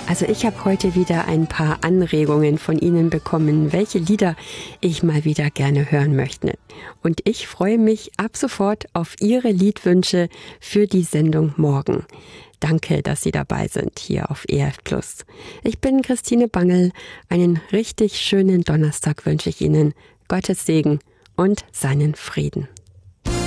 Also ich habe heute wieder ein paar Anregungen von Ihnen bekommen, welche Lieder ich mal wieder gerne hören möchte. Und ich freue mich ab sofort auf Ihre Liedwünsche für die Sendung morgen. Danke, dass Sie dabei sind hier auf ERF Plus. Ich bin Christine Bangel. Einen richtig schönen Donnerstag wünsche ich Ihnen. Gottes Segen und seinen Frieden.